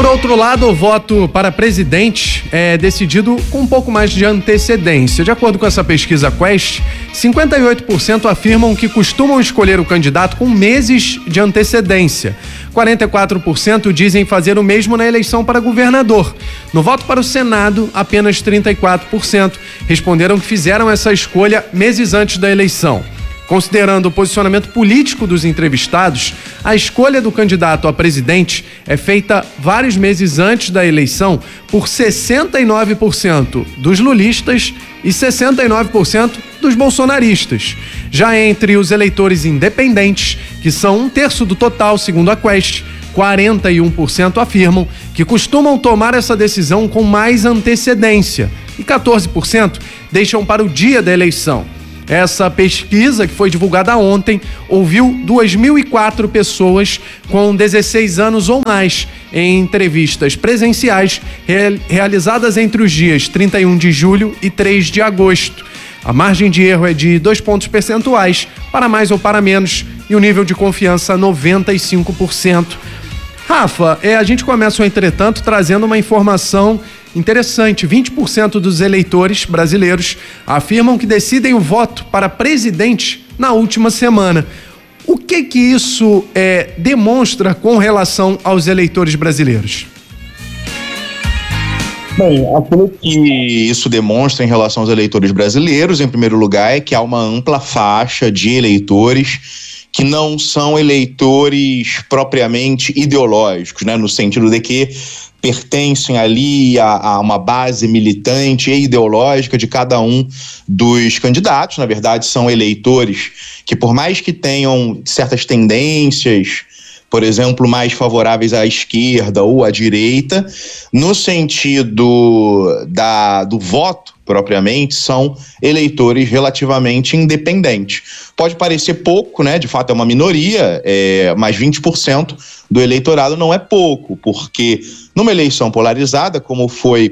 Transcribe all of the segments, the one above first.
outro lado, o voto para presidente é decidido com um pouco mais de antecedência. De acordo com essa pesquisa Quest, 58% afirmam que costumam escolher o candidato com meses de antecedência. 44% dizem fazer o mesmo na eleição para governador. No voto para o Senado, apenas 34% responderam que fizeram essa escolha meses antes da eleição. Considerando o posicionamento político dos entrevistados, a escolha do candidato a presidente é feita vários meses antes da eleição por 69% dos lulistas e 69% dos bolsonaristas. Já entre os eleitores independentes, que são 1/3 do total, segundo a Quest, 41% afirmam que costumam tomar essa decisão com mais antecedência e 14% deixam para o dia da eleição. Essa pesquisa, que foi divulgada ontem, ouviu 2.004 pessoas com 16 anos ou mais em entrevistas presenciais realizadas entre os dias 31 de julho e 3 de agosto. A margem de erro é de 2 pontos percentuais, para mais ou para menos, e o nível de confiança 95%. Rafa, a gente começa, entretanto, trazendo uma informação interessante. 20% dos eleitores brasileiros afirmam que decidem o voto para presidente na última semana. O que isso demonstra com relação aos eleitores brasileiros? Bem, aquilo que isso demonstra em relação aos eleitores brasileiros, em primeiro lugar, é que há uma ampla faixa de eleitores que não são eleitores propriamente ideológicos, né? No sentido de que pertencem ali a uma base militante e ideológica de cada um dos candidatos. Na verdade, são eleitores que, por mais que tenham certas tendências, por exemplo, mais favoráveis à esquerda ou à direita, no sentido do voto propriamente, são eleitores relativamente independentes. Pode parecer pouco, né? De fato é uma minoria, mas 20% do eleitorado não é pouco, porque numa eleição polarizada, como foram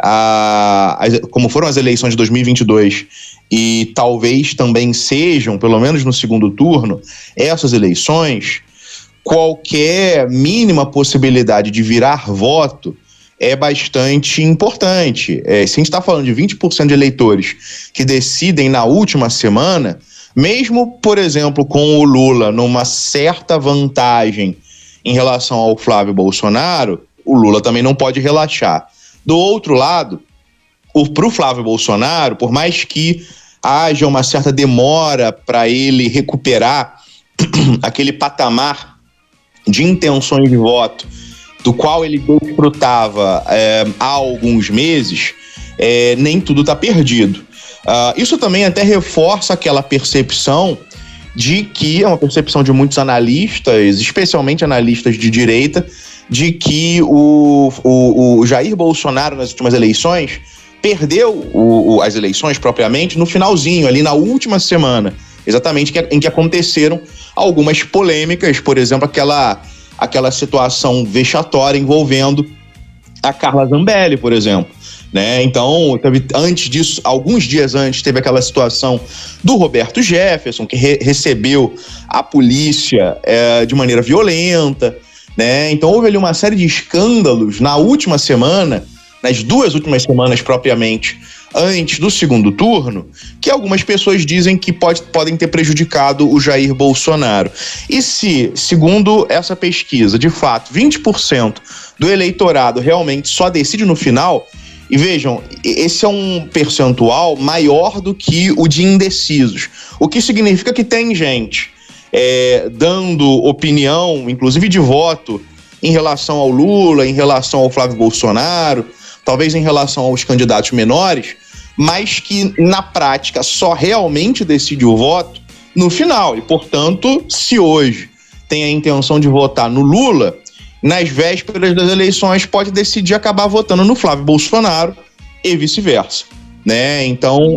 as eleições de 2022 e talvez também sejam, pelo menos no segundo turno, essas eleições, qualquer mínima possibilidade de virar voto é bastante importante. Se a gente está falando de 20% de eleitores que decidem na última semana, mesmo, por exemplo, com o Lula numa certa vantagem em relação ao Flávio Bolsonaro, o Lula também não pode relaxar. Do outro lado, para o Flávio Bolsonaro, por mais que haja uma certa demora para ele recuperar aquele patamar de intenções de voto do qual ele desfrutava há alguns meses, nem tudo está perdido. Isso também até reforça aquela percepção de que, é uma percepção de muitos analistas, especialmente analistas de direita, de que o Jair Bolsonaro nas últimas eleições perdeu as eleições propriamente no finalzinho, ali na última semana, exatamente em que aconteceram algumas polêmicas, por exemplo, aquela situação vexatória envolvendo a Carla Zambelli, por exemplo, né? Então, antes disso, alguns dias antes, teve aquela situação do Roberto Jefferson, que recebeu a polícia de maneira violenta, né? Então, houve ali uma série de escândalos na última semana, nas 2 últimas semanas propriamente, antes do segundo turno, que algumas pessoas dizem que podem ter prejudicado o Jair Bolsonaro. E se, segundo essa pesquisa, de fato, 20% do eleitorado realmente só decide no final, e vejam, esse é um percentual maior do que o de indecisos, o que significa que tem gente dando opinião, inclusive de voto, em relação ao Lula, em relação ao Flávio Bolsonaro, talvez em relação aos candidatos menores, mas que na prática só realmente decide o voto no final. E, portanto, se hoje tem a intenção de votar no Lula, nas vésperas das eleições pode decidir acabar votando no Flávio Bolsonaro e vice-versa, né? Então,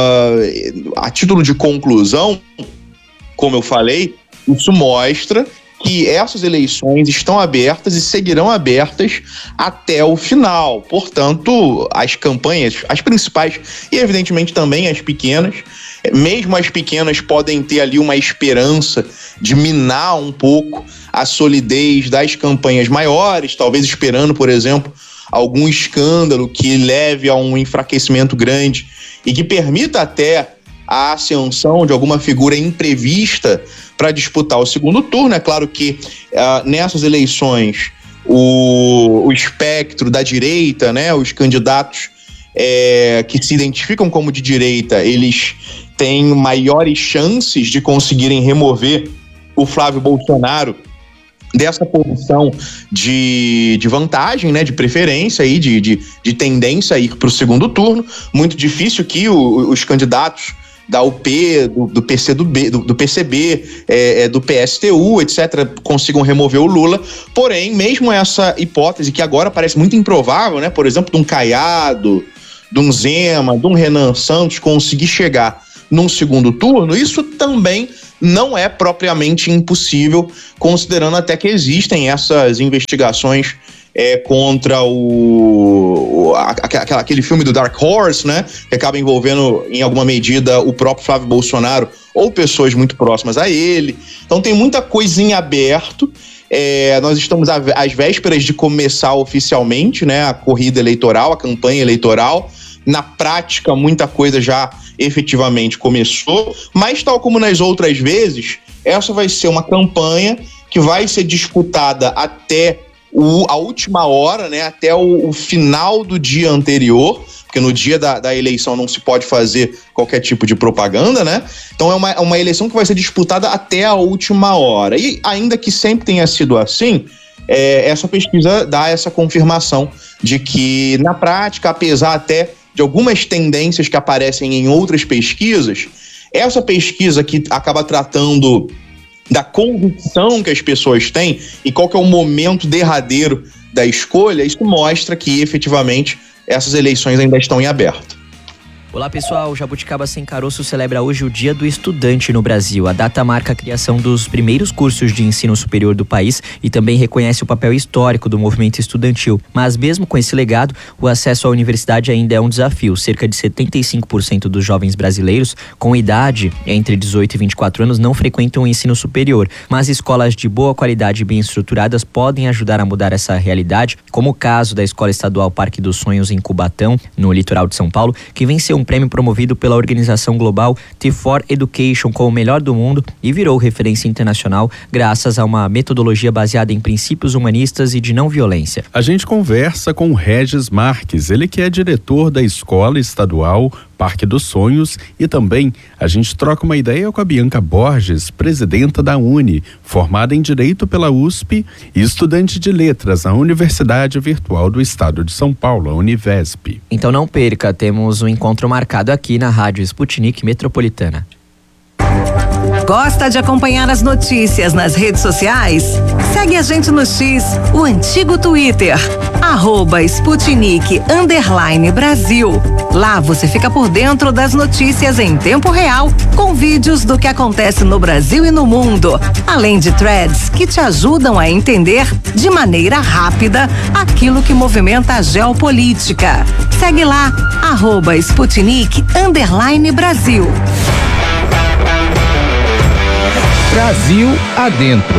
a título de conclusão, como eu falei, isso mostra que essas eleições estão abertas e seguirão abertas até o final. Portanto, as campanhas, as principais e evidentemente também as pequenas, mesmo as pequenas podem ter ali uma esperança de minar um pouco a solidez das campanhas maiores, talvez esperando, por exemplo, algum escândalo que leve a um enfraquecimento grande e que permita até a ascensão de alguma figura imprevista para disputar o segundo turno. É claro que nessas eleições o espectro da direita, né, os candidatos que se identificam como de direita, eles têm maiores chances de conseguirem remover o Flávio Bolsonaro dessa posição de vantagem, né, de preferência e de tendência a ir para o segundo turno. Muito difícil que os candidatos da UP, do PCB, do PSTU, etc., consigam remover o Lula. Porém, mesmo essa hipótese, que agora parece muito improvável, né, por exemplo, de um Caiado, de um Zema, de um Renan Santos conseguir chegar num segundo turno, isso também não é propriamente impossível, considerando até que existem essas investigações contra aquele filme do Dark Horse, né, que acaba envolvendo em alguma medida o próprio Flávio Bolsonaro ou pessoas muito próximas a ele. Então tem muita coisa em aberto. Nós estamos às vésperas de começar oficialmente, né, a corrida eleitoral, a campanha eleitoral. Na prática, muita coisa já efetivamente começou, mas tal como nas outras vezes, essa vai ser uma campanha que vai ser disputada até a última hora, né, até o final do dia anterior, porque no dia da eleição não se pode fazer qualquer tipo de propaganda, né? Então é uma eleição que vai ser disputada até a última hora. E ainda que sempre tenha sido assim, essa pesquisa dá essa confirmação de que, na prática, apesar até de algumas tendências que aparecem em outras pesquisas, essa pesquisa que acaba tratando da convicção que as pessoas têm e qual que é o momento derradeiro da escolha, isso mostra que efetivamente essas eleições ainda estão em aberto. Olá pessoal, Jabuticaba Sem Caroço celebra hoje o Dia do Estudante no Brasil. A data marca a criação dos primeiros cursos de ensino superior do país e também reconhece o papel histórico do movimento estudantil. Mas mesmo com esse legado, o acesso à universidade ainda é um desafio. Cerca de 75% dos jovens brasileiros com idade entre 18 e 24 anos não frequentam o ensino superior. Mas escolas de boa qualidade e bem estruturadas podem ajudar a mudar essa realidade, como o caso da Escola Estadual Parque dos Sonhos em Cubatão, no litoral de São Paulo, que venceu um prêmio promovido pela organização global T4 Education como o melhor do mundo e virou referência internacional graças a uma metodologia baseada em princípios humanistas e de não violência. A gente conversa com o Regis Marques, ele que é diretor da Escola Estadual Parque dos Sonhos, e também a gente troca uma ideia com a Bianca Borges, presidenta da UNE, formada em Direito pela USP e estudante de Letras na Universidade Virtual do Estado de São Paulo, a Univesp. Então não perca, temos um encontro marcado aqui na Rádio Sputnik Metropolitana. Gosta de acompanhar as notícias nas redes sociais? Segue a gente no X, o antigo Twitter, @Sputnik_Brasil. Lá você fica por dentro das notícias em tempo real, com vídeos do que acontece no Brasil e no mundo, além de threads que te ajudam a entender de maneira rápida aquilo que movimenta a geopolítica. Segue lá, @Sputnik_Brasil. Brasil adentro.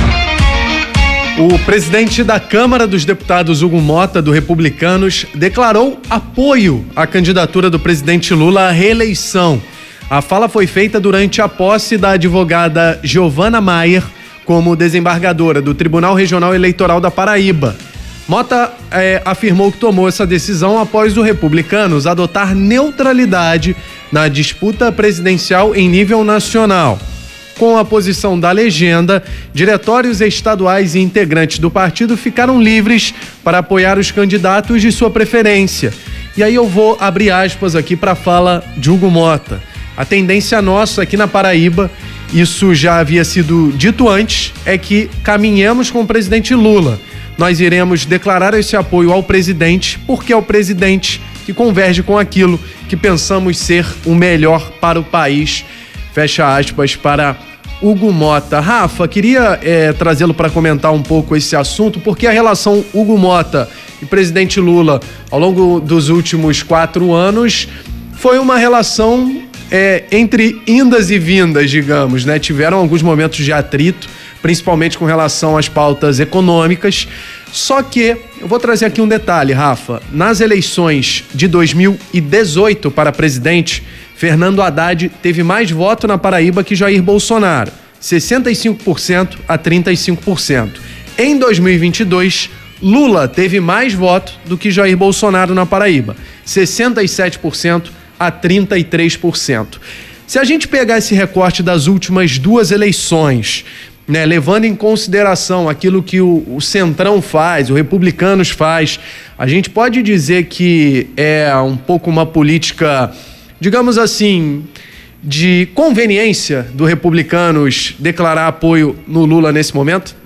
O presidente da Câmara dos Deputados, Hugo Mota, do Republicanos, declarou apoio à candidatura do presidente Lula à reeleição. A fala foi feita durante a posse da advogada Giovana Maier como desembargadora do Tribunal Regional Eleitoral da Paraíba. Mota afirmou que tomou essa decisão após o Republicanos adotar neutralidade na disputa presidencial em nível nacional. Com a posição da legenda, diretórios estaduais e integrantes do partido ficaram livres para apoiar os candidatos de sua preferência. E aí eu vou abrir aspas aqui para a fala de Hugo Mota. A tendência nossa aqui na Paraíba, isso já havia sido dito antes, é que caminhemos com o presidente Lula. Nós iremos declarar esse apoio ao presidente, porque é o presidente que converge com aquilo que pensamos ser o melhor para o país. Fecha aspas para Hugo Mota. Rafa, queria trazê-lo para comentar um pouco esse assunto, porque a relação Hugo Mota e presidente Lula ao longo dos últimos 4 anos foi uma relação entre indas e vindas, digamos, né? Tiveram alguns momentos de atrito, principalmente com relação às pautas econômicas. Só que, eu vou trazer aqui um detalhe, Rafa. Nas eleições de 2018 para presidente, Fernando Haddad teve mais voto na Paraíba que Jair Bolsonaro, 65% a 35%. Em 2022, Lula teve mais voto do que Jair Bolsonaro na Paraíba, 67% a 33%. Se a gente pegar esse recorte das últimas 2 eleições, né, levando em consideração aquilo que o Centrão faz, o Republicanos faz, a gente pode dizer que é um pouco uma política, digamos assim, de conveniência do Republicanos declarar apoio no Lula nesse momento?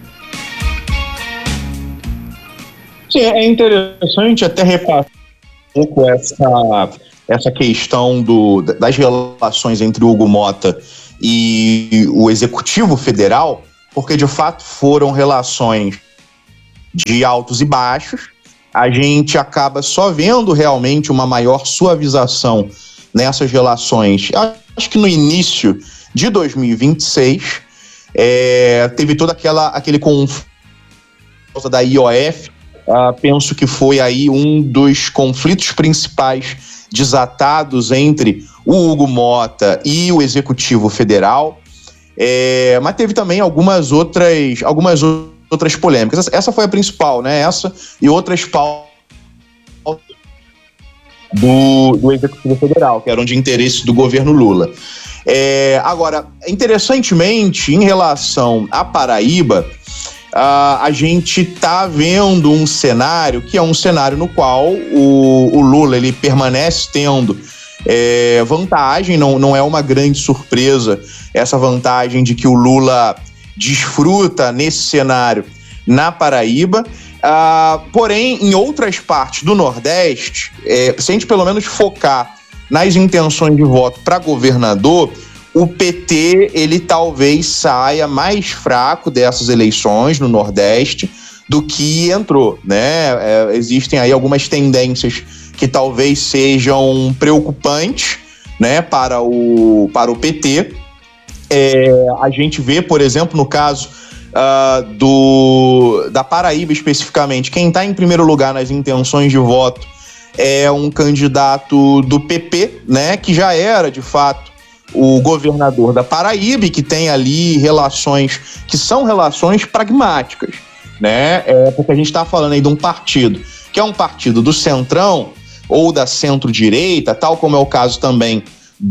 Sim, é interessante até repassar um pouco essa questão das relações entre o Hugo Mota e o Executivo Federal, porque de fato foram relações de altos e baixos. A gente acaba só vendo realmente uma maior suavização nessas relações. Acho que no início de 2026 teve todo aquele conflito da IOF. Penso que foi aí um dos conflitos principais desatados entre o Hugo Mota e o Executivo Federal. Mas teve também algumas outras polêmicas. Essa foi a principal, né? Essa e outras pautas do Executivo Federal, que eram de interesse do governo Lula. Agora, interessantemente, em relação à Paraíba, a gente está vendo um cenário que é um cenário no qual o Lula ele permanece tendo vantagem, não é uma grande surpresa essa vantagem de que o Lula desfruta nesse cenário na Paraíba. Porém, em outras partes do Nordeste, se a gente pelo menos focar nas intenções de voto para governador, o PT ele talvez saia mais fraco dessas eleições no Nordeste do que entrou, né? Existem aí algumas tendências que talvez sejam preocupantes, né, para o PT. A gente vê, por exemplo, no caso da Paraíba especificamente, quem está em primeiro lugar nas intenções de voto é um candidato do PP, né, que já era, de fato, o governador da Paraíba e que tem ali relações que são relações pragmáticas, né? Porque a gente está falando aí de um partido que é um partido do Centrão ou da centro-direita, tal como é o caso também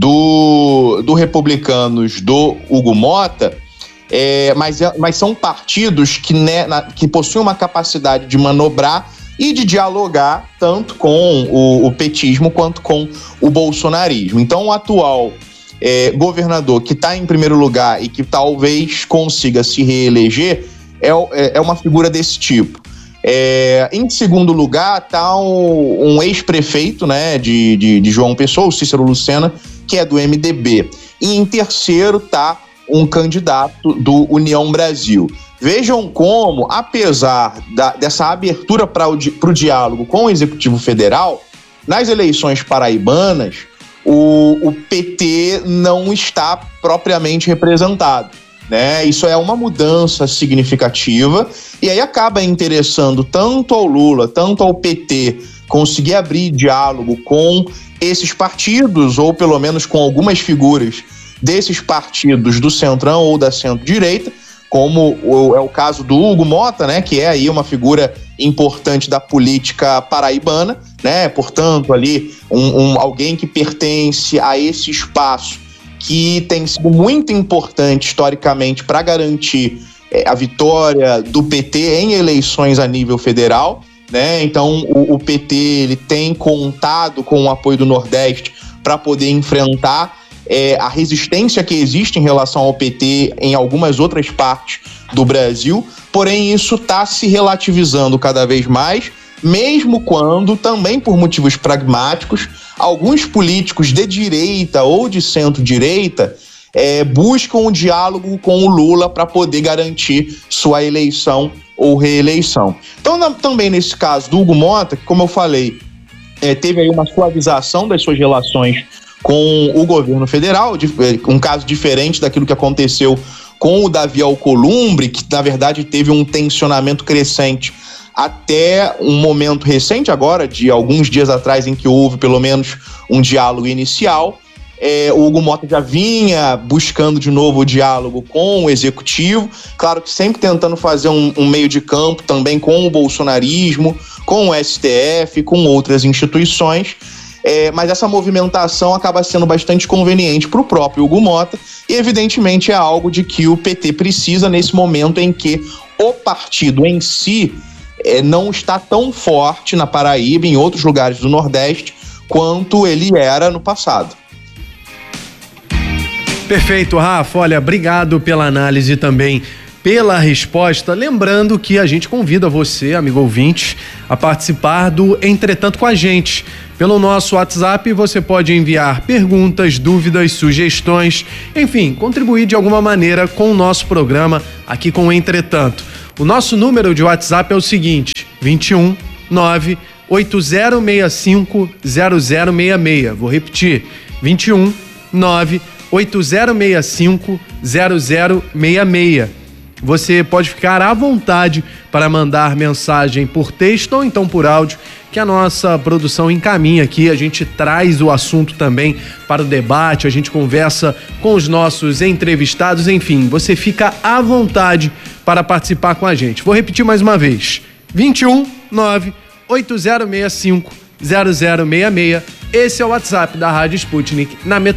do Republicanos do Hugo Mota, mas são partidos que possuem uma capacidade de manobrar e de dialogar tanto com o petismo quanto com o bolsonarismo. Então, o atual governador que está em primeiro lugar e que talvez consiga se reeleger é uma figura desse tipo. Em segundo lugar está um ex-prefeito, né, de João Pessoa, o Cícero Lucena, que é do MDB. E em terceiro está um candidato do União Brasil. Vejam como, apesar dessa abertura para o diálogo com o Executivo Federal, nas eleições paraibanas, o PT não está propriamente representado, né? Isso é uma mudança significativa e aí acaba interessando tanto ao Lula, tanto ao PT conseguir abrir diálogo com esses partidos, ou pelo menos com algumas figuras desses partidos do Centrão ou da centro-direita, como é o caso do Hugo Mota, né, que é aí uma figura importante da política paraibana, né, portanto ali alguém que pertence a esse espaço que tem sido muito importante historicamente para garantir a vitória do PT em eleições a nível federal, né? Então o PT ele tem contado com o apoio do Nordeste para poder enfrentar a resistência que existe em relação ao PT em algumas outras partes do Brasil, porém isso está se relativizando cada vez mais, mesmo quando, também por motivos pragmáticos, alguns políticos de direita ou de centro-direita buscam um diálogo com o Lula para poder garantir sua eleição ou reeleição. Então, também nesse caso do Hugo Mota, que, como eu falei, teve aí uma suavização das suas relações com o governo federal, um caso diferente daquilo que aconteceu com o Davi Alcolumbre, que na verdade teve um tensionamento crescente até um momento recente agora, de alguns dias atrás, em que houve pelo menos um diálogo inicial. O Hugo Mota já vinha buscando de novo o diálogo com o executivo, claro que sempre tentando fazer um meio de campo também com o bolsonarismo, com o STF, com outras instituições, mas essa movimentação acaba sendo bastante conveniente para o próprio Hugo Mota e evidentemente é algo de que o PT precisa nesse momento em que o partido em si não está tão forte na Paraíba e em outros lugares do Nordeste quanto ele era no passado. Perfeito, Rafa. Olha, obrigado pela análise também, pela resposta. Lembrando que a gente convida você, amigo ouvinte, a participar do Entretanto com a gente. Pelo nosso WhatsApp, você pode enviar perguntas, dúvidas, sugestões, enfim, contribuir de alguma maneira com o nosso programa aqui com o Entretanto. O nosso número de WhatsApp é o seguinte: 21 98065 0066. Vou repetir: 21 98065 0066. Você pode ficar à vontade para mandar mensagem por texto ou então por áudio, que a nossa produção encaminha aqui. A gente traz o assunto também para o debate, a gente conversa com os nossos entrevistados, enfim, você fica à vontade para participar com a gente. Vou repetir mais uma vez: 21 98065 0066. Esse é o WhatsApp da Rádio Sputnik na